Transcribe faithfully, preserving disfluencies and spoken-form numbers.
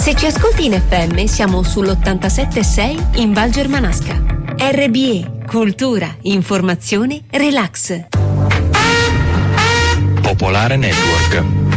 Se ci ascolti in F M siamo sull'ottantasette virgola sei in Val Germanasca. R B E, cultura, informazione, relax. Popolare Network.